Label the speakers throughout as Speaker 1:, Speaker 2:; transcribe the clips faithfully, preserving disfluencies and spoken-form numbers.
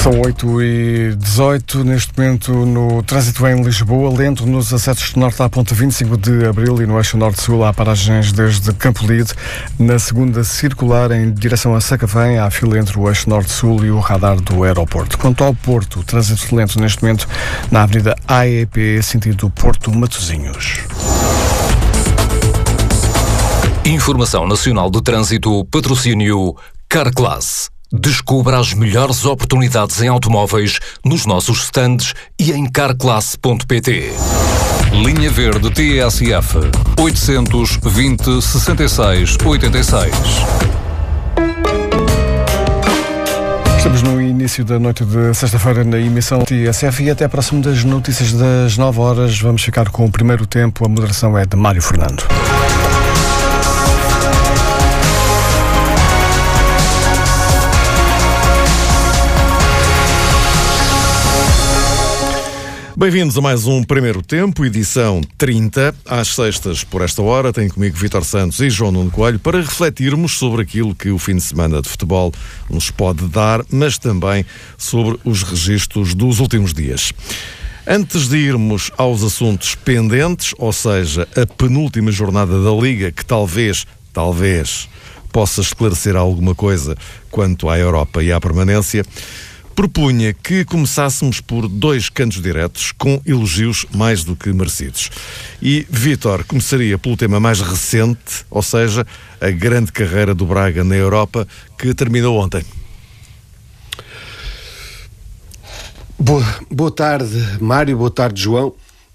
Speaker 1: São oito e dezoito, neste momento no trânsito em Lisboa, lento nos acessos de norte à ponta vinte e cinco de abril e no eixo norte-sul há paragens desde Campolide. Na segunda circular em direção a Sacavém há fila entre o eixo norte-sul e o radar do aeroporto. Quanto ao Porto, trânsito lento neste momento na avenida A E P, sentido Porto Matosinhos.
Speaker 2: Informação Nacional de Trânsito, patrocínio Carclass. Descubra as melhores oportunidades em automóveis nos nossos stands e em carclass ponto pt.
Speaker 3: Linha Verde T S F oitocentos, vinte, sessenta e seis, oitenta e seis.
Speaker 1: Estamos no início da noite de sexta-feira na emissão T S F e até próximo das notícias das nove horas vamos ficar com o primeiro tempo. A moderação é de Mário Fernando.
Speaker 4: Bem-vindos a mais um Primeiro Tempo, edição trinta, às sextas por esta hora. Tenho comigo Vítor Santos e João Nuno Coelho para refletirmos sobre aquilo que o fim de semana de futebol nos pode dar, mas também sobre os registros dos últimos dias. Antes de irmos aos assuntos pendentes, ou seja, a penúltima jornada da Liga, que talvez, talvez, possa esclarecer alguma coisa quanto à Europa e à permanência, propunha que começássemos por dois cantos diretos com elogios mais do que merecidos. E Vítor começaria pelo tema mais recente, ou seja, a grande carreira do Braga na Europa, que terminou ontem.
Speaker 5: Boa, boa tarde, Mário, boa tarde, João.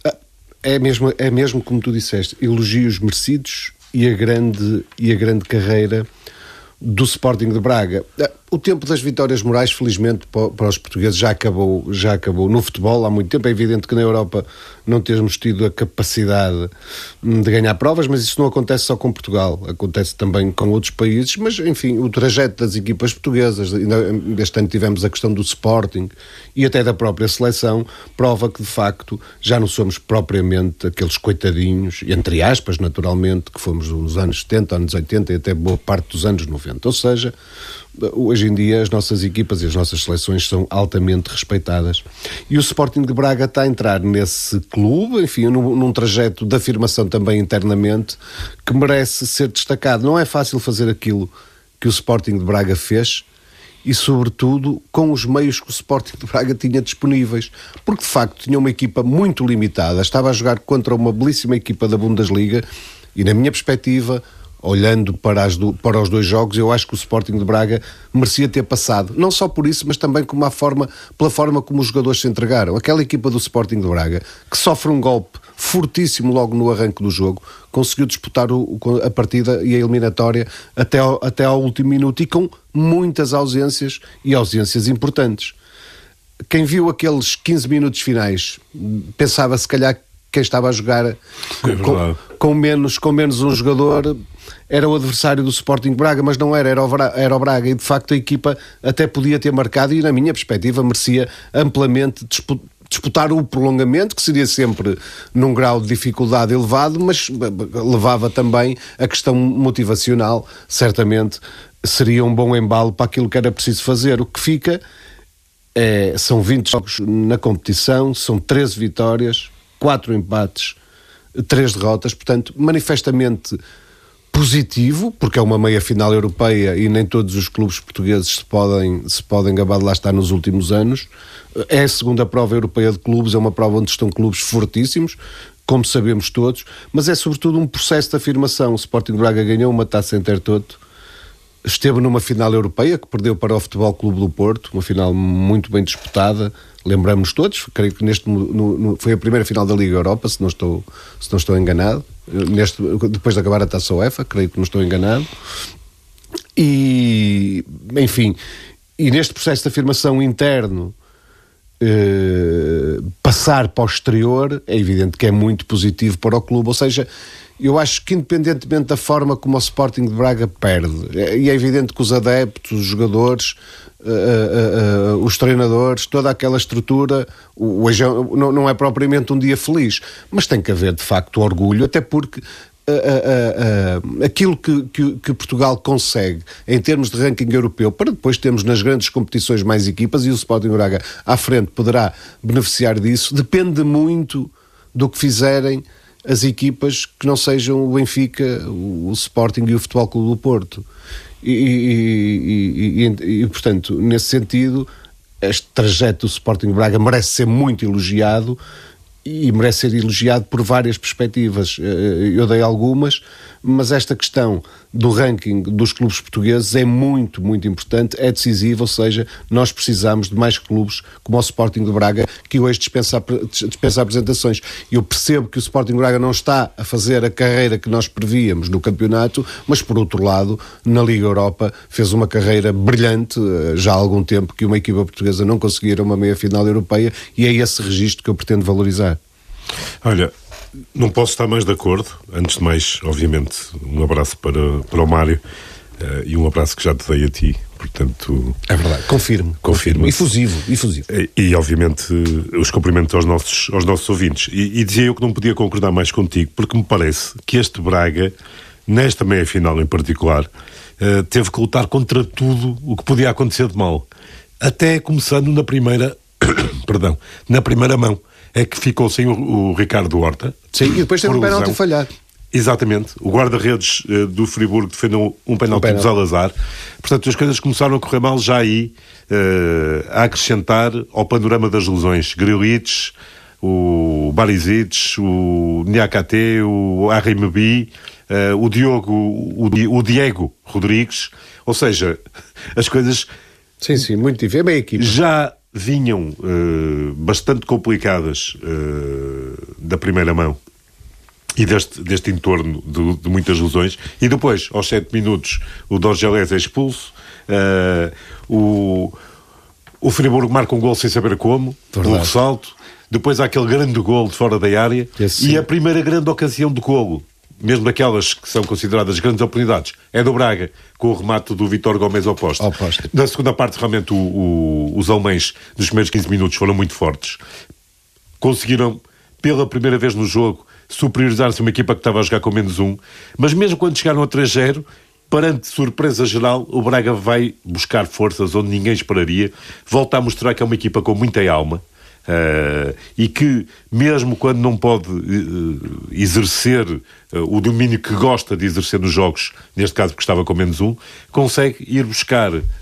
Speaker 5: É mesmo, é mesmo como tu disseste, elogios merecidos e a grande, e a grande carreira do Sporting de Braga. O tempo das vitórias morais, felizmente, para os portugueses já acabou, já acabou. No futebol há muito tempo. É evidente que na Europa não temos tido a capacidade de ganhar provas, mas isso não acontece só com Portugal. Acontece também com outros países. Mas, enfim, o trajeto das equipas portuguesas, este ano tivemos a questão do Sporting e até da própria seleção, prova que, de facto, já não somos propriamente aqueles coitadinhos, entre aspas, naturalmente, que fomos nos anos setenta, anos oitenta e até boa parte dos anos noventa. Ou seja, hoje em dia as nossas equipas e as nossas seleções são altamente respeitadas. E o Sporting de Braga está a entrar nesse clube, enfim, num, num trajeto de afirmação também internamente, que merece ser destacado. Não é fácil fazer aquilo que o Sporting de Braga fez e, sobretudo, com os meios que o Sporting de Braga tinha disponíveis. Porque, de facto, tinha uma equipa muito limitada. Estava a jogar contra uma belíssima equipa da Bundesliga e, na minha perspectiva, olhando para, as do, para os dois jogos, eu acho que o Sporting de Braga merecia ter passado. Não só por isso, mas também como a forma, pela forma como os jogadores se entregaram. Aquela equipa do Sporting de Braga, que sofre um golpe fortíssimo logo no arranque do jogo, conseguiu disputar o, a partida e a eliminatória até ao, até ao último minuto e com muitas ausências e ausências importantes. Quem viu aqueles quinze minutos finais pensava se calhar quem estava a jogar é com, com, menos, com menos um jogador era o adversário do Sporting Braga, mas não era, era o, Braga, era o Braga, e de facto a equipa até podia ter marcado e, na minha perspectiva, merecia amplamente disputar, disputar o prolongamento, que seria sempre num grau de dificuldade elevado, mas levava também a questão motivacional, certamente seria um bom embalo para aquilo que era preciso fazer. O que fica é, são vinte jogos na competição, são treze vitórias, quatro empates, três derrotas, portanto, manifestamente positivo, porque é uma meia-final europeia e nem todos os clubes portugueses se podem, se podem gabar de lá estar nos últimos anos. É a segunda prova europeia de clubes, é uma prova onde estão clubes fortíssimos, como sabemos todos, mas é sobretudo um processo de afirmação. O Sporting de Braga ganhou uma taça Intertoto, esteve numa final europeia que perdeu para o Futebol Clube do Porto, uma final muito bem disputada, lembramos todos, creio que neste, no, no, foi a primeira final da Liga Europa, se não estou, se não estou enganado, neste, depois de acabar a Taça UEFA, creio que não estou enganado, e, enfim, e neste processo de afirmação interno, eh, passar para o exterior, é evidente que é muito positivo para o clube, ou seja, eu acho que independentemente da forma como o Sporting de Braga perde, e é evidente que os adeptos, os jogadores, uh, uh, uh, os treinadores, toda aquela estrutura, hoje não, não é propriamente um dia feliz, mas tem que haver de facto orgulho, até porque uh, uh, uh, aquilo que, que, que Portugal consegue em termos de ranking europeu, para depois termos nas grandes competições mais equipas, e o Sporting Braga à frente poderá beneficiar disso, depende muito do que fizerem as equipas que não sejam o Benfica, o, o Sporting e o Futebol Clube do Porto. E, e, e, e, e, portanto, nesse sentido, este trajeto do Sporting Braga merece ser muito elogiado, e merece ser elogiado por várias perspectivas. Eu dei algumas, mas esta questão do ranking dos clubes portugueses é muito, muito importante, é decisiva, ou seja, nós precisamos de mais clubes como o Sporting de Braga, que hoje dispensa, dispensa apresentações. Eu percebo que o Sporting de Braga não está a fazer a carreira que nós prevíamos no campeonato, mas por outro lado, na Liga Europa fez uma carreira brilhante, já há algum tempo que uma equipa portuguesa não conseguira uma meia-final europeia, e é esse registro que eu pretendo valorizar.
Speaker 6: Olha, não posso estar mais de acordo. Antes de mais, obviamente, um abraço para, para o Mário, uh, e um abraço que já te dei a ti, portanto...
Speaker 5: É verdade, confirmo.
Speaker 6: Confirmo.
Speaker 5: Efusivo, efusivo.
Speaker 6: E, e obviamente, os cumprimentos aos nossos, aos nossos ouvintes. E, e dizia eu que não podia concordar mais contigo, porque me parece que este Braga, nesta meia-final em particular, uh, teve que lutar contra tudo o que podia acontecer de mal. Até começando na primeira... perdão, na primeira mão. É que ficou sem o, o Ricardo Horta.
Speaker 5: Sim, e depois teve um penalti falhado.
Speaker 6: Exatamente. O guarda-redes uh, do Friburgo defendeu um penalti um do Salazar. Portanto, as coisas começaram a correr mal já aí, uh, a acrescentar ao panorama das lesões. Grilic, o Barisic, o Niakate, o Arremebi, uh, o Diogo, o, o Diego Rodrigues. Ou seja, as coisas...
Speaker 5: Sim, sim, muito difícil. É bem a equipa.
Speaker 6: Já... vinham uh, bastante complicadas uh, da primeira mão e deste, deste entorno de, de muitas lesões, e depois, aos sete minutos, o Dorgelés é expulso, uh, o, o Friburgo marca um gol sem saber como, um ressalto, depois há aquele grande gol de fora da área, e a primeira grande ocasião de golo, mesmo daquelas que são consideradas grandes oportunidades, é do Braga, com o remate do Vítor Gomes ao poste. Ao poste. Na segunda parte, realmente, o, o, os alemães, nos primeiros quinze minutos, foram muito fortes. Conseguiram, pela primeira vez no jogo, superiorizar-se uma equipa que estava a jogar com menos um, mas mesmo quando chegaram a três zero, perante surpresa geral, o Braga vai buscar forças onde ninguém esperaria, volta a mostrar que é uma equipa com muita alma, Uh, e que mesmo quando não pode uh, exercer uh, o domínio que gosta de exercer nos jogos, neste caso porque estava com menos um, consegue ir buscar uh,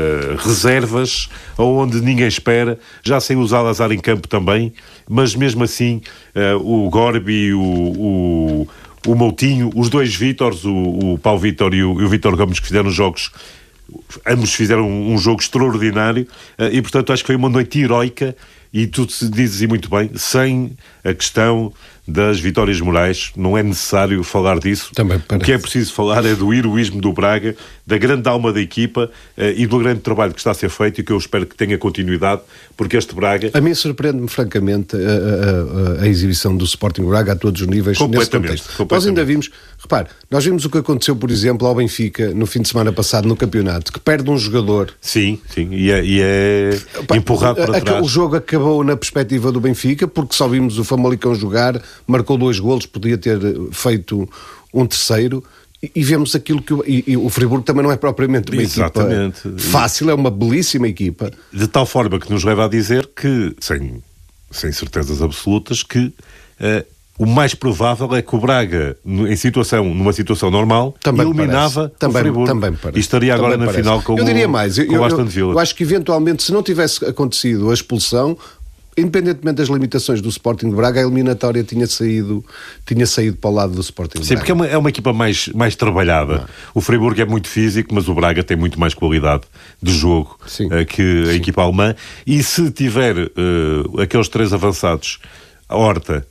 Speaker 6: reservas aonde ninguém espera, já sem o Salazar em campo também, mas mesmo assim uh, o Gorbi, o, o, o Moutinho, os dois Vítors, o, o Paulo Vítor e o, o Vítor Gomes, que fizeram jogos, ambos fizeram um, um jogo extraordinário, uh, e portanto acho que foi uma noite heroica. E tu dizes, e muito bem, sem a questão das vitórias morais, não é necessário falar disso.
Speaker 5: Também parece.
Speaker 6: O que é preciso falar é do heroísmo do Braga, da grande alma da equipa, eh, e do grande trabalho que está a ser feito e que eu espero que tenha continuidade, porque este Braga...
Speaker 5: A mim surpreende-me francamente a, a, a exibição do Sporting Braga a todos os níveis nesse contexto. Completamente. Nós ainda vimos, repare, nós vimos o que aconteceu, por exemplo, ao Benfica no fim de semana passado no campeonato, que perde um jogador.
Speaker 6: Sim, sim, e é, e é Pá, empurrado para a, trás.
Speaker 5: O jogo acabou na perspectiva do Benfica, porque só vimos o Famalicão jogar, marcou dois golos, podia ter feito um terceiro, e, e vemos aquilo que... O, e, e o Friburgo também não é propriamente uma Exatamente. equipa fácil, é uma belíssima equipa.
Speaker 6: De tal forma que nos leva a dizer que, sem, sem certezas absolutas, que uh, o mais provável é que o Braga, em situação, numa situação normal, também eliminava
Speaker 5: também,
Speaker 6: o Friburgo.
Speaker 5: Também
Speaker 6: e estaria agora
Speaker 5: também
Speaker 6: na
Speaker 5: parece.
Speaker 6: final com
Speaker 5: eu diria mais,
Speaker 6: o,
Speaker 5: eu,
Speaker 6: com o Aston
Speaker 5: eu,
Speaker 6: Villa.
Speaker 5: Eu acho que eventualmente, se não tivesse acontecido a expulsão, independentemente das limitações do Sporting de Braga, a eliminatória tinha saído, tinha saído para o lado do Sporting de
Speaker 6: Sim,
Speaker 5: Braga.
Speaker 6: porque é uma, é uma equipa mais, mais trabalhada. Ah. O Friburgo é muito físico, mas o Braga tem muito mais qualidade de jogo uh, que a Sim. equipa alemã. E se tiver uh, aqueles três avançados, a Horta,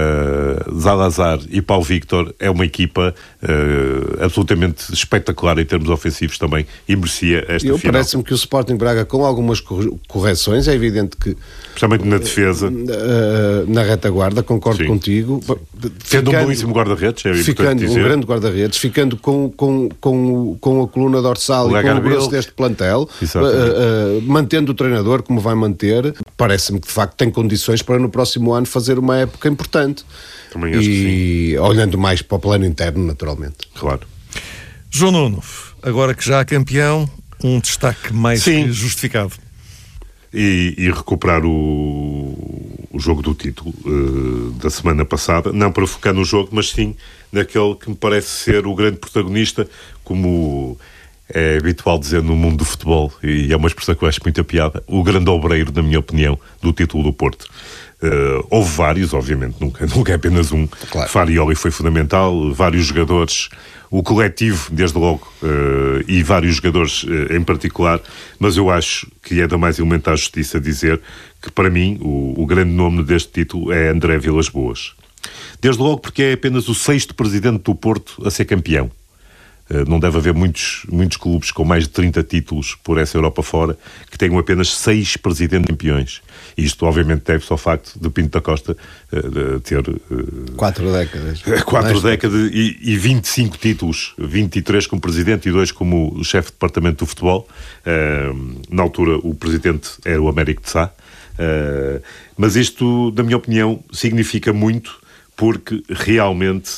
Speaker 6: uh, Salazar e Paulo Vítor, é uma equipa uh, absolutamente espetacular em termos ofensivos também, e merecia esta
Speaker 5: Eu
Speaker 6: final.
Speaker 5: Parece-me que o Sporting Braga, com algumas correções, é evidente que...
Speaker 6: Especialmente na defesa.
Speaker 5: Uh, na retaguarda, concordo Sim. contigo.
Speaker 6: Sendo um belíssimo guarda-redes, é
Speaker 5: ficando
Speaker 6: dizer.
Speaker 5: um grande guarda-redes, ficando com, com, com, com a coluna dorsal o e com o grosso deste plantel, uh, uh, mantendo o treinador como vai manter, parece-me que de facto tem condições para no próximo ano fazer uma época importante. importante.
Speaker 6: Também acho
Speaker 5: e
Speaker 6: que sim.
Speaker 5: Olhando mais para o plano interno, naturalmente.
Speaker 6: Claro.
Speaker 4: João Nuno, agora que já há campeão, um destaque mais
Speaker 6: Sim.
Speaker 4: que justificado.
Speaker 6: E, e recuperar o, o jogo do título uh, da semana passada, não para focar no jogo, mas sim naquele que me parece ser o grande protagonista, como é habitual dizer no mundo do futebol, e é uma expressão que eu acho muita piada, o grande obreiro, na minha opinião, do título do Porto. Uh, houve vários, obviamente, nunca, nunca é apenas um.
Speaker 5: Claro.
Speaker 6: Farioli foi fundamental, vários jogadores, o coletivo, desde logo, uh, e vários jogadores uh, em particular, mas eu acho que é da mais elementar justiça dizer que, para mim, o, o grande nome deste título é André Vilas-Boas. Desde logo porque é apenas o sexto presidente do Porto a ser campeão. Não deve haver muitos, muitos clubes com mais de trinta títulos por essa Europa fora que tenham apenas seis presidentes campeões. Isto, obviamente, deve-se ao facto de Pinto da Costa uh, ter... Uh,
Speaker 5: quatro décadas.
Speaker 6: Quatro décadas e, e vinte e cinco títulos. vinte e três como presidente e dois como chefe de departamento do futebol. Uh, na altura, o presidente era o Américo de Sá. Uh, mas isto, na minha opinião, significa muito porque realmente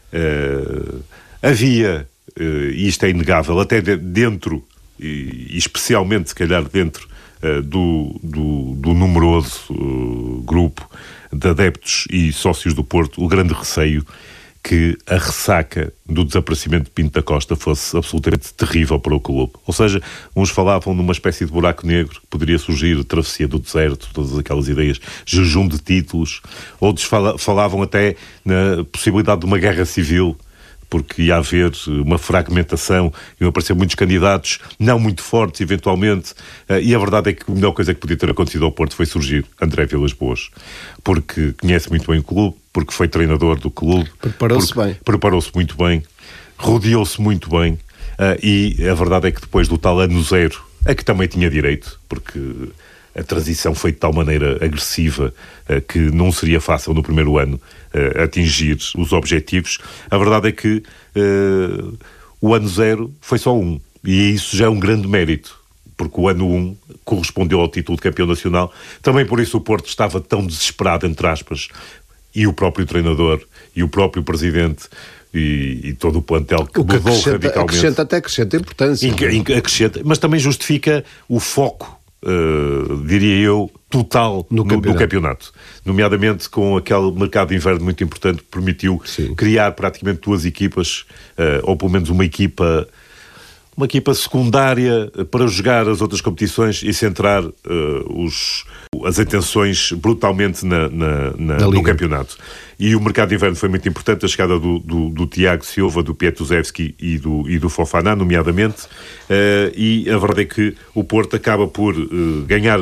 Speaker 6: uh, havia... Uh, e isto é inegável, até de, dentro, e, e especialmente, se calhar, dentro uh, do, do, do numeroso uh, grupo de adeptos e sócios do Porto, o grande receio que a ressaca do desaparecimento de Pinto da Costa fosse absolutamente terrível para o clube. Ou seja, uns falavam numa espécie de buraco negro que poderia surgir, travessia do deserto, todas aquelas ideias, jejum de títulos, outros fala, falavam até na possibilidade de uma guerra civil, porque ia haver uma fragmentação, iam aparecer muitos candidatos, não muito fortes, eventualmente, e a verdade é que a melhor coisa que podia ter acontecido ao Porto foi surgir André Vilas-Boas, porque conhece muito bem o clube, porque foi treinador do clube.
Speaker 5: Preparou-se bem.
Speaker 6: Preparou-se muito bem, rodeou-se muito bem, e a verdade é que depois do tal ano zero, a que também tinha direito, porque a transição foi de tal maneira agressiva uh, que não seria fácil no primeiro ano uh, atingir os objetivos. A verdade é que uh, o ano zero foi só um. E isso já é um grande mérito, porque o ano um correspondeu ao título de campeão nacional. Também por isso o Porto estava tão desesperado, entre aspas, e o próprio treinador, e o próprio presidente, e, e todo o plantel que,
Speaker 5: o que
Speaker 6: mudou
Speaker 5: acrescenta,
Speaker 6: radicalmente.
Speaker 5: Acrescenta até acrescenta importância.
Speaker 6: Inca, inca, acrescenta, mas também justifica o foco, Uh, diria eu, total
Speaker 5: no,
Speaker 6: no,
Speaker 5: campeonato.
Speaker 6: no campeonato. Nomeadamente com aquele mercado de inverno muito importante que permitiu
Speaker 5: Sim.
Speaker 6: criar praticamente duas equipas, uh, ou pelo menos uma equipa, uma equipa secundária para jogar as outras competições e centrar uh, os, as atenções brutalmente na, na, na, no campeonato. E o mercado de inverno foi muito importante, a chegada do, do, do Tiago Silva, do Pietuzewski e do, e do Fofana, nomeadamente, uh, e a verdade é que o Porto acaba por uh, ganhar